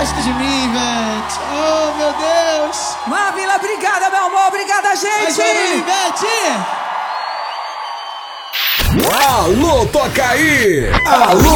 gosta de mim, Ivete. Oh, meu Deus. Mavila, obrigada, meu amor. Obrigada, gente. Ivete. Alô, toca aí! Alô!